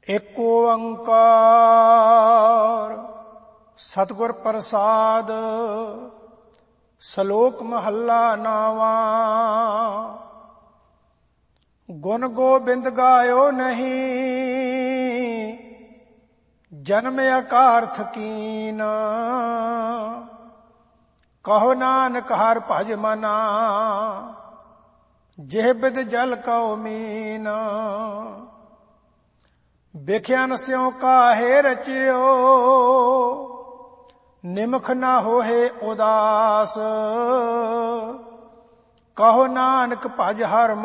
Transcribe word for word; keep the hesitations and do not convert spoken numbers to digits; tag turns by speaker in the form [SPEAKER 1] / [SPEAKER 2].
[SPEAKER 1] ਏਕ ਓੰਕਾਰ ਸਤਿਗੁਰ ਪ੍ਰਸਾਦ। ਸ਼ਲੋਕ ਮਹੱਲਾ ਨਾਵਾਂ। ਗੁਣ ਗੋਬਿੰਦ ਗਾਇਓ ਨਹੀਂ, ਜਨਮ ਅਕਾਰਥ ਕੀਨ। ਕਹੋ ਨਾਨਕ ਹਰਿ ਭਜ ਮਨਾ, ਜਿਹ ਬਿਦ ਜਲ ਕਉ ਮੀਨ। ਵਿਖਿਆਨ ਸਿਉ ਕਾਹੇ ਰਚਿਓ, ਨਿਮਖ ਨਾ ਹੋਏ ਉਦਾਸ। ਕਹੋ ਨਾਨਕ ਭਜ ਹਰਿ